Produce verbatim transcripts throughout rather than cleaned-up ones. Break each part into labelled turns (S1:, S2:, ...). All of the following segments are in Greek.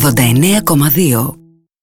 S1: ογδόντα εννέα κόμμα δύο.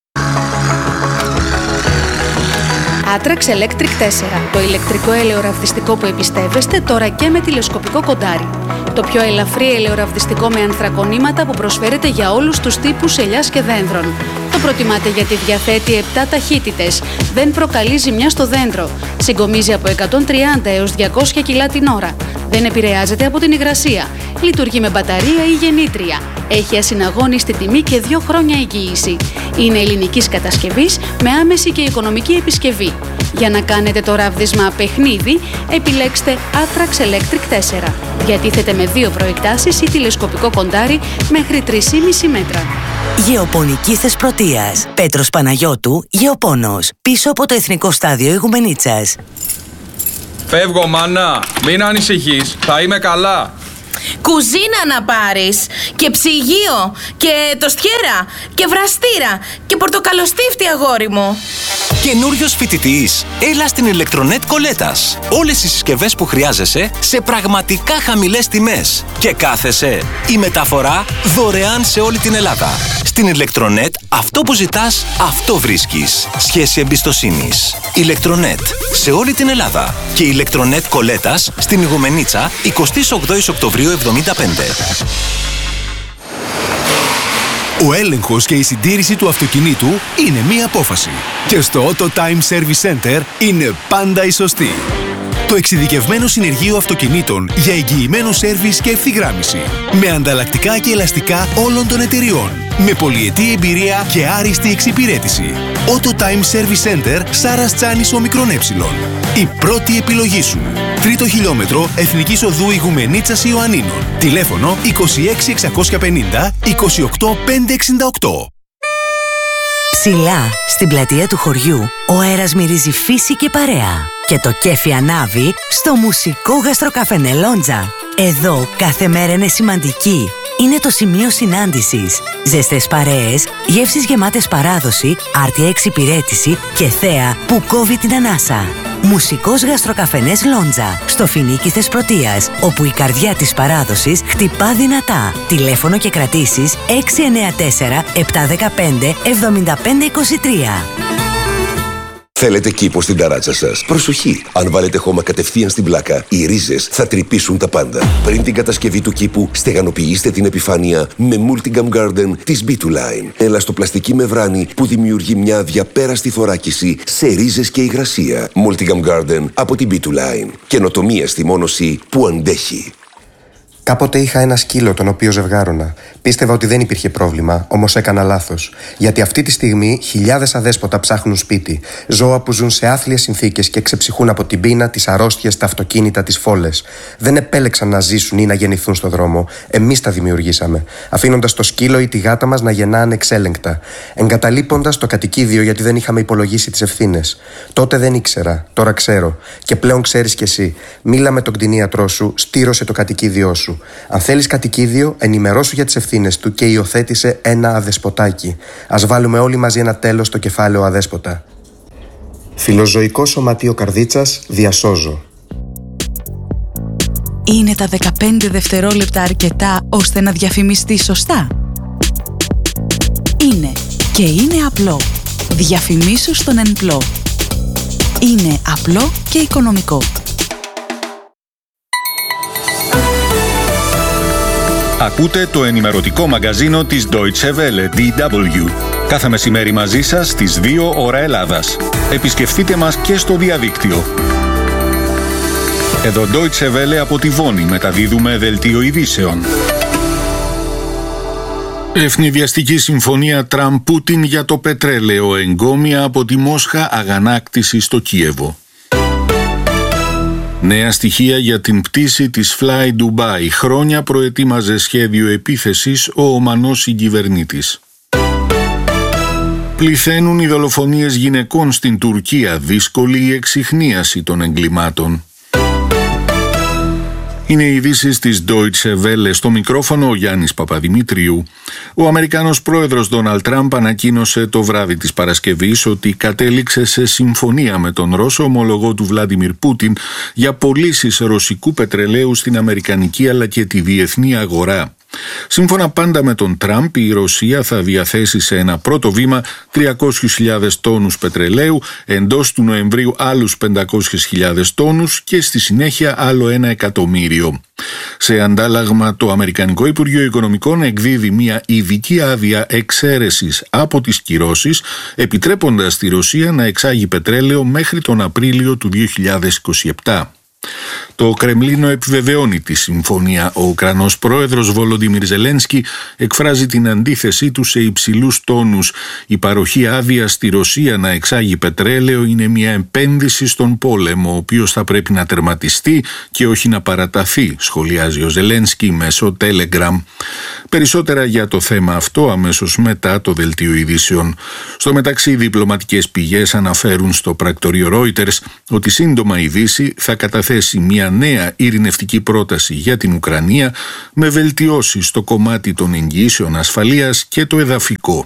S2: Atrax Electric τέσσερα. Το ηλεκτρικό ελαιοραβδιστικό που εμπιστεύεστε τώρα και με τηλεσκοπικό κοντάρι. Το πιο ελαφρύ ελαιοραβδιστικό με ανθρακονήματα που προσφέρεται για όλους τους τύπους ελιάς και δένδρων. Το προτιμάτε γιατί διαθέτει επτά ταχύτητες. Δεν προκαλεί ζημιά στο δέντρο. Συγκομίζει από εκατόν τριάντα έως διακόσια κιλά την ώρα. Δεν επηρεάζεται από την υγρασία. Λειτουργεί με μπαταρία ή γεννήτρια. Έχει ασυναγώνιστη τιμή και δύο χρόνια εγγύηση. Είναι ελληνικής κατασκευής με άμεση και οικονομική επισκευή. Για να κάνετε το ράβδισμα παιχνίδι, επιλέξτε Atrax Electric τέσσερα. Διατίθεται με δύο προεκτάσεις ή τηλεσκοπικό κοντάρι μέχρι τρία κόμμα πέντε μέτρα.
S3: Γεωπονική Θεσπρωτείας. Πέτρος Παναγιώτου, Γεωπόνος. Πίσω από το Εθνικό Στάδιο Ηγουμενίτσας.
S4: Φεύγω, μάνα. Μην ανησυχείς. Θα είμαι καλά.
S5: Κουζίνα να πάρεις και ψυγείο και τοστιέρα και βραστήρα και πορτοκαλοστίφτη, αγόρι μου.
S6: Καινούριος φοιτητής, έλα στην Ηλεκτρονέτ Κολέτας. Όλες οι συσκευές που χρειάζεσαι σε πραγματικά χαμηλές τιμές. Και κάθεσαι, η μεταφορά δωρεάν σε όλη την Ελλάδα. Στην Ηλεκτρονέτ, αυτό που ζητάς, αυτό βρίσκεις. Σχέση εμπιστοσύνης. Ηλεκτρονέτ, σε όλη την Ελλάδα. Και Ηλεκτρονέτ Κολέτας, στην Ηγουμενίτσα, εικοστή ογδόη Οκτωβρίου εβδομήντα πέντε.
S7: Ο έλεγχος και η συντήρηση του αυτοκινήτου είναι μία απόφαση. Και στο Auto Time Service Center είναι πάντα η σωστή. Το εξειδικευμένο συνεργείο αυτοκινήτων για εγγυημένο σέρβις και ευθυγράμμιση. Με ανταλλακτικά και ελαστικά όλων των εταιριών. Με πολυετή εμπειρία και άριστη εξυπηρέτηση. Auto Time Service Center, Σάρας Τσάνης Ομικρόν Έψιλον. Η πρώτη επιλογή σου. Τρίτο χιλιόμετρο Εθνικής Οδού Ηγουμενίτσας Ιωαννίνων. Τηλέφωνο είκοσι έξι εξακόσια πενήντα είκοσι οκτώ πεντακόσια εξήντα οκτώ.
S3: Ψηλά, στην πλατεία του χωριού, ο αέρας μυρίζει φύση και παρέα. Και το κέφι ανάβει στο μουσικό γαστροκαφενέ Λόντζα. Εδώ κάθε μέρα είναι σημαντική. Είναι το σημείο συνάντησης. Ζεστές παρέες, γεύσεις γεμάτες παράδοση, άρτια εξυπηρέτηση και θέα που κόβει την ανάσα. Μουσικός γαστροκαφενές Λόντζα, στο Φοινίκι Θεσπρωτείας, όπου η καρδιά της παράδοσης χτυπά δυνατά. Τηλέφωνο και κρατήσεις έξι εννέα τέσσερα επτά ένα πέντε εβδομήντα πέντε είκοσι τρία.
S8: Θέλετε κήπο στην ταράτσα σας? Προσοχή! Αν βάλετε χώμα κατευθείαν στην πλάκα, οι ρίζες θα τρυπήσουν τα πάντα. Πριν την κατασκευή του κήπου, στεγανοποιήστε την επιφάνεια με Multigam Garden της μπι δύο Line. Ελαστοπλαστική μεμβράνη που δημιουργεί μια αδιαπέραστη θωράκιση σε ρίζες και υγρασία. Multigam Garden από την μπι δύο Line. Καινοτομία στη μόνωση που αντέχει.
S9: Κάποτε είχα ένα σκύλο τον οποίο ζευγάρωνα. Πίστευα ότι δεν υπήρχε πρόβλημα, όμως έκανα λάθος. Γιατί αυτή τη στιγμή χιλιάδες αδέσποτα ψάχνουν σπίτι. Ζώα που ζουν σε άθλιες συνθήκες και ξεψυχούν από την πείνα, τις αρρώστιες, τα αυτοκίνητα, τις φόλες. Δεν επέλεξαν να ζήσουν ή να γεννηθούν στο δρόμο. Εμείς τα δημιουργήσαμε. Αφήνοντας το σκύλο ή τη γάτα μας να γεννά ανεξέλεγκτα. Εγκαταλείποντας το κατοικίδιο γιατί δεν είχαμε υπολογίσει τις ευθύνες. Τότε δεν ήξερα, τώρα ξέρω. Και πλέον ξέρεις κι εσύ. Μίλα με τον κτηνίατρό σου, στήρωσε το κατοικίδιό σου. Αν θέλεις κατοικίδιο, ενημερώσου για τις ευθύνες του και υιοθέτησε ένα αδεσποτάκι. Ας βάλουμε όλοι μαζί ένα τέλος στο κεφάλαιο αδέσποτα. Φιλοζωικό Σωματείο Καρδίτσας, διασώζω.
S10: Είναι τα δεκαπέντε δευτερόλεπτα αρκετά ώστε να διαφημιστεί σωστά? Είναι και είναι απλό. Διαφημίσου στον Ενπλό. Είναι απλό και οικονομικό.
S11: Ακούτε το ενημερωτικό μαγκαζίνο της Deutsche Welle, ντι ντάμπλιου. Κάθε μεσημέρι μαζί σας στις δύο ώρα Ελλάδας. Επισκεφτείτε μας και στο διαδίκτυο. Εδώ Deutsche Welle από τη Βόνη μεταδίδουμε δελτίο ειδήσεων. Ευνηδιαστική συμφωνία Τραμπ-Πούτιν για το πετρέλαιο, εγκόμια από τη Μόσχα, αγανάκτηση στο Κίεβο. Νέα στοιχεία για την πτήση της Fly Dubai. Χρόνια προετοίμαζε σχέδιο επίθεσης ο Ομανός συγκυβερνήτης. Πληθαίνουν οι δολοφονίες γυναικών στην Τουρκία. Δύσκολη η εξιχνίαση των εγκλημάτων. Είναι οι ειδήσεις της Deutsche Welle. Στο μικρόφωνο ο Γιάννης Παπαδημητρίου. Ο Αμερικάνος πρόεδρος Ντόναλντ Τραμπ ανακοίνωσε το βράδυ της Παρασκευής ότι κατέληξε σε συμφωνία με τον Ρώσο ομολογό του Βλάντιμιρ Πούτιν για πωλήσεις ρωσικού πετρελαίου στην αμερικανική αλλά και τη διεθνή αγορά. Σύμφωνα πάντα με τον Τραμπ, η Ρωσία θα διαθέσει σε ένα πρώτο βήμα τριακόσιες χιλιάδες τόνους πετρελαίου, εντός του Νοεμβρίου άλλους πεντακόσιες χιλιάδες τόνους και στη συνέχεια άλλο ένα εκατομμύριο. Σε αντάλλαγμα, το Αμερικανικό Υπουργείο Οικονομικών εκδίδει μια ειδική άδεια εξαίρεσης από τις κυρώσεις, επιτρέποντας τη Ρωσία να εξάγει πετρέλαιο μέχρι τον Απρίλιο του δύο χιλιάδες είκοσι επτά. Το Κρεμλίνο επιβεβαιώνει τη συμφωνία. Ο Ουκρανός πρόεδρος Βολοντίμιρ Ζελένσκι εκφράζει την αντίθεσή του σε υψηλούς τόνους. Η παροχή άδεια στη Ρωσία να εξάγει πετρέλαιο είναι μια επένδυση στον πόλεμο, ο οποίος θα πρέπει να τερματιστεί και όχι να παραταθεί, σχολιάζει ο Ζελένσκι μέσω Telegram. Περισσότερα για το θέμα αυτό αμέσως μετά το δελτίο ειδήσεων. Στο μεταξύ, διπλωματικές πηγές αναφέρουν στο πρακτορείο Reuters ότι σύντομα η Δύση θα καταθέσει μια νέα ειρηνευτική πρόταση για την Ουκρανία με βελτιώσεις στο κομμάτι των εγγυήσεων ασφαλείας και το εδαφικό.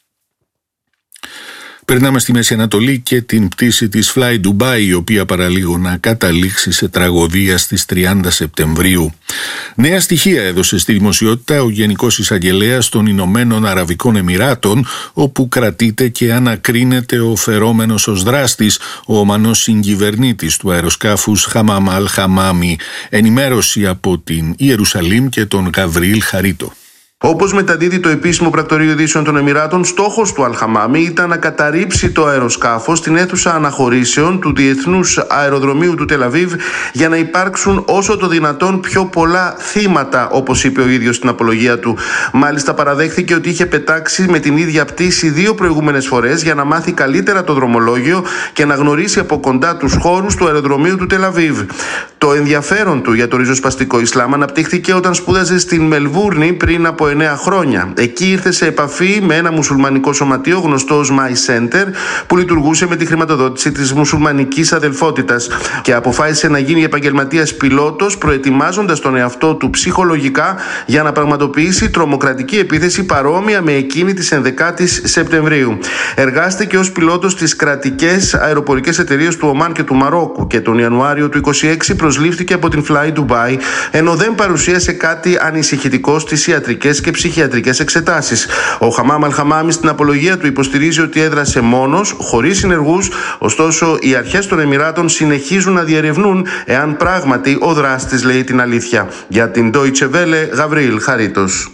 S11: Περνάμε στη Μέση Ανατολή και την πτήση της Fly Dubai, η οποία παραλίγο να καταλήξει σε τραγωδία στις τριάντα Σεπτεμβρίου. Νέα στοιχεία έδωσε στη δημοσιότητα ο Γενικός Εισαγγελέας των Ηνωμένων Αραβικών Εμιράτων, όπου κρατείται και ανακρίνεται ο φερόμενος ως δράστης, ο Ομανός συγκυβερνήτης του αεροσκάφους Χαμάμ Αλ Χαμάμι. Ενημέρωση από την Ιερουσαλήμ και τον Γαβριήλ Χαρίτο.
S1: Όπως μεταδίδει το επίσημο πρακτορείο ειδήσεων των Εμιράτων, στόχος του Αλ-Χαμάμι ήταν να καταρρύψει το αεροσκάφος στην αίθουσα αναχωρήσεων του Διεθνούς Αεροδρομίου του Τελαβίβ για να υπάρξουν όσο το δυνατόν πιο πολλά θύματα, όπως είπε ο ίδιος στην απολογία του. Μάλιστα, παραδέχθηκε ότι είχε πετάξει με την ίδια πτήση δύο προηγούμενες φορές για να μάθει καλύτερα το δρομολόγιο και να γνωρίσει από κοντά τους χώρους του αεροδρομίου του Τελαβίβ. Το ενδιαφέρον του για το ριζοσπαστικό Ισλάμ αναπτύχθηκε όταν σπούδαζε στην Μελβούρνη πριν από εννέα χρόνια. Εκεί ήρθε σε επαφή με ένα μουσουλμανικό σωματείο γνωστό ως My Center, που λειτουργούσε με τη χρηματοδότηση της μουσουλμανικής αδελφότητας, και αποφάσισε να γίνει επαγγελματίας πιλότος, προετοιμάζοντας τον εαυτό του ψυχολογικά για να πραγματοποιήσει τρομοκρατική επίθεση παρόμοια με εκείνη της ενδεκάτης Σεπτεμβρίου. Εργάστηκε ως πιλότος στις κρατικές αεροπορικές εταιρείες του Ομάν και του Μαρόκου και τον Ιανουάριο του είκοσι έξι προσλήφθηκε από την Fly Dubai, ενώ δεν παρουσίασε κάτι ανησυχητικό στις ιατρικές και ψυχιατρικές εξετάσεις. Ο Χαμάμ Αλ-Χαμάμι στην απολογία του υποστηρίζει ότι έδρασε μόνος, χωρίς συνεργούς, ωστόσο οι αρχές των Εμιράτων συνεχίζουν να διερευνούν εάν πράγματι ο δράστης λέει την αλήθεια. Για την Deutsche Welle, Γαβριήλ Χαρίτος.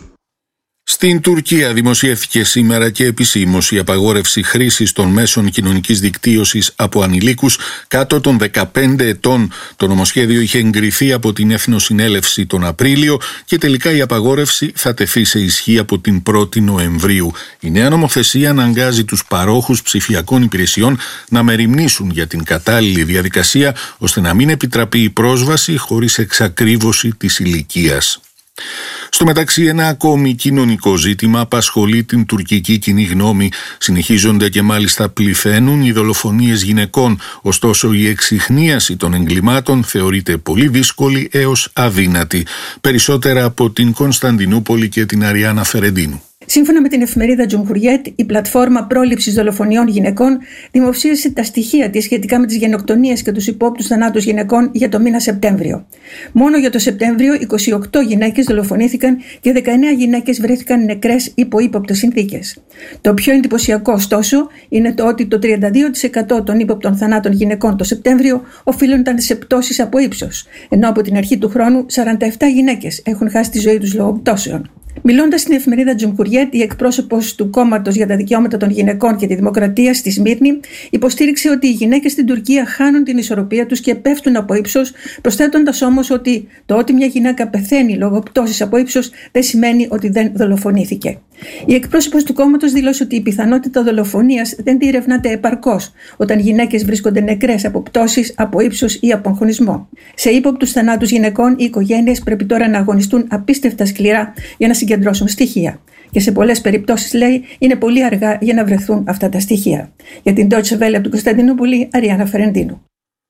S11: Στην Τουρκία δημοσιεύθηκε σήμερα και επισήμως η απαγόρευση χρήσης των μέσων κοινωνικής δικτύωσης από ανηλίκους κάτω των δεκαπέντε ετών. Το νομοσχέδιο είχε εγκριθεί από την Εθνοσυνέλευση τον Απρίλιο και τελικά η απαγόρευση θα τεθεί σε ισχύ από την πρώτη Νοεμβρίου. Η νέα νομοθεσία αναγκάζει τους παρόχους ψηφιακών υπηρεσιών να μεριμνήσουν για την κατάλληλη διαδικασία, ώστε να μην επιτραπεί η πρόσβαση χωρίς εξακρίβωση της ηλικίας. Στο μεταξύ, ένα ακόμη κοινωνικό ζήτημα απασχολεί την τουρκική κοινή γνώμη. Συνεχίζονται και μάλιστα πληθαίνουν οι δολοφονίες γυναικών, ωστόσο η εξιχνίαση των εγκλημάτων θεωρείται πολύ δύσκολη έως αδύνατη. Περισσότερα από την Κωνσταντινούπολη και την Αριάννα Φερεντίνου.
S12: Σύμφωνα με την εφημερίδα Τζουμχουριέτ, η πλατφόρμα πρόληψης δολοφονιών γυναικών δημοσίευσε τα στοιχεία της σχετικά με τις γενοκτονίες και τους υπόπτους θανάτους γυναικών για το μήνα Σεπτέμβριο. Μόνο για το Σεπτέμβριο, είκοσι οκτώ γυναίκες δολοφονήθηκαν και δεκαεννέα γυναίκες βρέθηκαν νεκρές υπό ύποπτες συνθήκες. Το πιο εντυπωσιακό, ωστόσο, είναι το ότι το τριάντα δύο τοις εκατό των ύποπτων θανάτων γυναικών το Σεπτέμβριο οφείλονταν σε πτώσεις από ύψος, ενώ από την αρχή του χρόνου σαράντα επτά γυναίκες έχουν χάσει τη ζωή τους λόγω πτώσεων. Μιλώντας στην εφημερίδα Τζουμχουριέτ, η εκπρόσωπος του Κόμματος για τα Δικαιώματα των Γυναικών και τη Δημοκρατία στη Σμύρνη υποστήριξε ότι οι γυναίκες στην Τουρκία χάνουν την ισορροπία τους και πέφτουν από ύψος, προσθέτοντας όμως ότι το ότι μια γυναίκα πεθαίνει λόγω πτώσης από ύψος δεν σημαίνει ότι δεν δολοφονήθηκε. Η εκπρόσωπος του κόμματος δήλωσε ότι η πιθανότητα δολοφονίας δεν διερευνάται επαρκώς όταν γυναίκες βρίσκονται νεκρές από πτώσεις, από ύψος ή από αγχωνισμό. Σε ύποπτους θανάτους γυναικών, οι οικογένειες πρέπει τώρα να αγωνιστούν απίστευτα σκληρά για να συγκεντρώσουν στοιχεία. Και σε πολλές περιπτώσεις, λέει, είναι πολύ αργά για να βρεθούν αυτά τα στοιχεία. Για την Deutsche Welle από την Κωνσταντινούπολη, Αριάννα Φερεντίνου.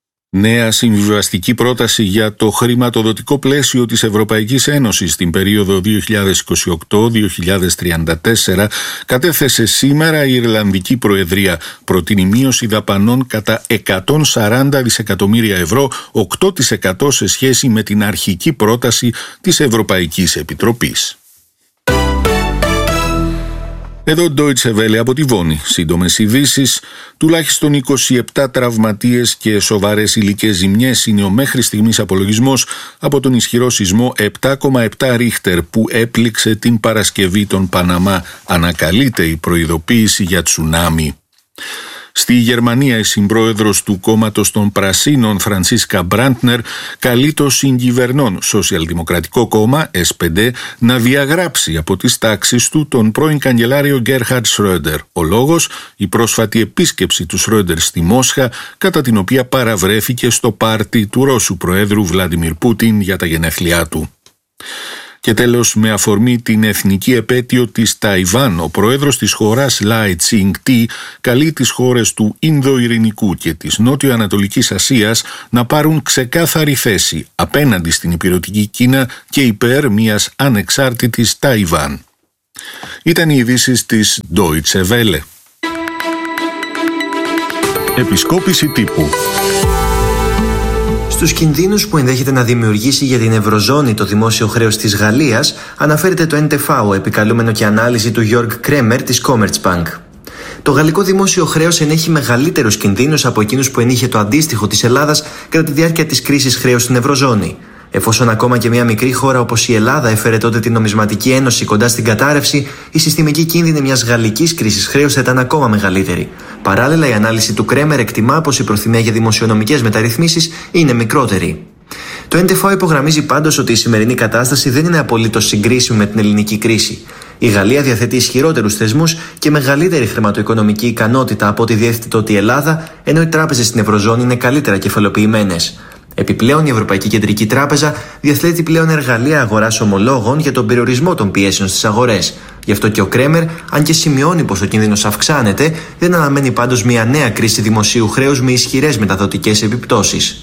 S11: Νέα συμβιβαστική πρόταση για το χρηματοδοτικό πλαίσιο της Ευρωπαϊκής Ένωσης στην περίοδο δύο χιλιάδες είκοσι οκτώ με δύο χιλιάδες τριάντα τέσσερα κατέθεσε σήμερα η Ιρλανδική Προεδρία. Προτείνει μείωση δαπανών κατά εκατόν σαράντα δισεκατομμύρια ευρώ, οκτώ τοις εκατό σε σχέση με την αρχική πρόταση της Ευρωπαϊκής Επιτροπής. Εδώ Deutsche Welle από τη Βόνη. Σύντομες ειδήσεις. Τουλάχιστον είκοσι επτά τραυματίες και σοβαρές υλικές ζημιές είναι ο μέχρι στιγμής απολογισμός από τον ισχυρό σεισμό επτά κόμμα επτά Ρίχτερ που έπληξε την Παρασκευή τον Παναμά. Ανακαλείται η προειδοποίηση για τσουνάμι. Στη Γερμανία η συμπρόεδρος του κόμματος των Πρασίνων Φραντσίσκα Μπράντνερ καλεί το συγκυβερνών Σοσιαλδημοκρατικό κόμμα ες πι ντι να διαγράψει από τις τάξεις του τον πρώην καγκελάριο Γκέρχαρντ Σρόντερ. Ο λόγος, η πρόσφατη επίσκεψη του Σρόντερ στη Μόσχα, κατά την οποία παραβρέθηκε στο πάρτι του Ρώσου Προέδρου Βλάντιμιρ Πούτιν για τα γενέθλιά του. Και τέλος, με αφορμή την εθνική επέτειο της Ταϊβάν, ο πρόεδρος της χώρας Λάι Τσινγκ-τι καλεί τις χώρες του Ινδοειρηνικού και της Νότιο-Ανατολικής Ασίας να πάρουν ξεκάθαρη θέση απέναντι στην ηπειρωτική Κίνα και υπέρ μιας ανεξάρτητης Ταϊβάν. Ήταν οι ειδήσεις της Deutsche Welle. Επισκόπηση τύπου.
S13: Στους κινδύνους που ενδέχεται να δημιουργήσει για την Ευρωζώνη το δημόσιο χρέος της Γαλλίας, αναφέρεται το εν τεφ έι, επικαλούμενο και ανάλυση του Γιώργ Κρέμερ της Commerzbank. Το γαλλικό δημόσιο χρέος ενέχει μεγαλύτερους κινδύνους από εκείνους που ενείχε το αντίστοιχο της Ελλάδας κατά τη διάρκεια της κρίσης χρέους στην Ευρωζώνη. Εφόσον ακόμα και μια μικρή χώρα όπως η Ελλάδα έφερε τότε την νομισματική ένωση κοντά στην κατάρρευση, η συστημική κίνδυνη μιας γαλλικής κρίσης χρέους θα ήταν ακόμα μεγαλύτερη. Παράλληλα, η ανάλυση του Κρέμερ εκτιμά πως η προθυμία για δημοσιονομικές μεταρρυθμίσεις είναι μικρότερη. Το εν τεφ έι υπογραμμίζει πάντως ότι η σημερινή κατάσταση δεν είναι απολύτως συγκρίσιμη με την ελληνική κρίση. Η Γαλλία διαθέτει ισχυρότερους θεσμούς και μεγαλύτερη χρηματοοικονομική ικανότητα από ό,τι διέθετε τότε η Ελλάδα, ενώ οι τράπεζες στην Ευρωζώνη είναι καλύτερα κεφαλοποιημένες. Επιπλέον, η Ευρωπαϊκή Κεντρική Τράπεζα διαθέτει πλέον εργαλεία αγοράς ομολόγων για τον περιορισμό των πιέσεων στις αγορές. Γι' αυτό και ο Κρέμερ, αν και σημειώνει πως ο κίνδυνος αυξάνεται, δεν αναμένει πάντως μια νέα κρίση δημοσίου χρέους με ισχυρές μεταδοτικές επιπτώσεις.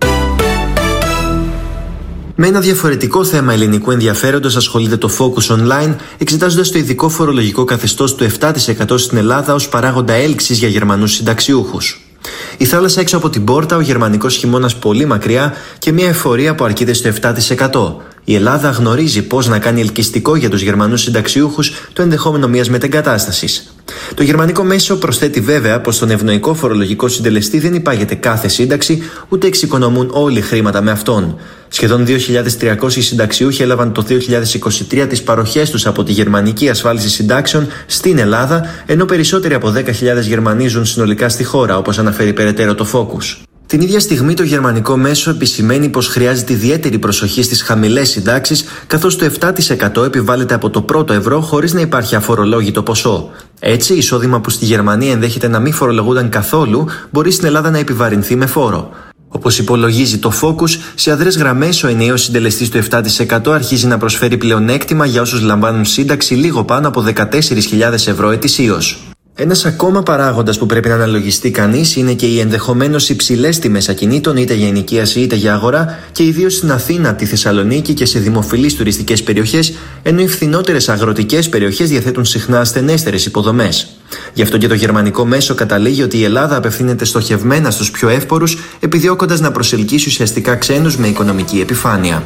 S13: Με ένα διαφορετικό θέμα ελληνικού ενδιαφέροντος ασχολείται το Focus Online, εξετάζοντας το ειδικό φορολογικό καθεστώς του επτά τοις εκατό στην Ελλάδα ως παράγοντα έλξης για Γερμανούς συνταξιούχους. Η θάλασσα έξω από την πόρτα, ο γερμανικός χειμώνας πολύ μακριά και μια εφορία που αρκείται στο επτά τοις εκατό. Η Ελλάδα γνωρίζει πώς να κάνει ελκυστικό για τους Γερμανούς συνταξιούχους το ενδεχόμενο μιας μετεγκατάστασης. Το γερμανικό μέσο προσθέτει βέβαια πως στον ευνοϊκό φορολογικό συντελεστή δεν υπάγεται κάθε σύνταξη, ούτε εξοικονομούν όλοι χρήματα με αυτόν. Σχεδόν δύο χιλιάδες τριακόσιοι συνταξιούχοι έλαβαν το δύο χιλιάδες είκοσι τρία τις παροχές τους από τη Γερμανική Ασφάλιση Συντάξεων στην Ελλάδα, ενώ περισσότεροι από δέκα χιλιάδες Γερμανοί ζουν συνολικά στη χώρα, όπως αναφέρει περαιτέρω το Focus. Την ίδια στιγμή το γερμανικό μέσο επισημαίνει πως χρειάζεται ιδιαίτερη προσοχή στις χαμηλές συντάξεις, καθώς το επτά τοις εκατό επιβάλλεται από το πρώτο ευρώ χωρίς να υπάρχει αφορολόγητο ποσό. Έτσι, εισόδημα που στη Γερμανία ενδέχεται να μην φορολογούνταν καθόλου, μπορεί στην Ελλάδα να επιβαρυνθεί με φόρο. Όπως υπολογίζει το Focus, σε αδρές γραμμές ο ενιαίος συντελεστής του επτά τοις εκατό αρχίζει να προσφέρει πλεονέκτημα για όσους λαμβάνουν σύνταξη λίγο πάνω από δεκατέσσερις χιλιάδες ευρώ ετησίως. Ένας ακόμα παράγοντας που πρέπει να αναλογιστεί κανείς είναι και οι ενδεχομένως υψηλές τιμές ακινήτων, είτε για ενοικίαση είτε για αγορά, και ιδίως στην Αθήνα, τη Θεσσαλονίκη και σε δημοφιλείς τουριστικές περιοχές, ενώ οι φθηνότερες αγροτικές περιοχές διαθέτουν συχνά ασθενέστερες υποδομές. Γι' αυτό και το γερμανικό μέσο καταλήγει ότι η Ελλάδα απευθύνεται στοχευμένα στους πιο εύπορους, επιδιώκοντας να προσελκύσει ουσιαστικά ξένους με οικονομική επιφάνεια.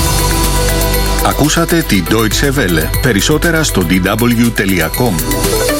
S11: Ακούσατε τη Deutsche Welle. Περισσότερα στο ντι ντάμπλιου τελεία κομ.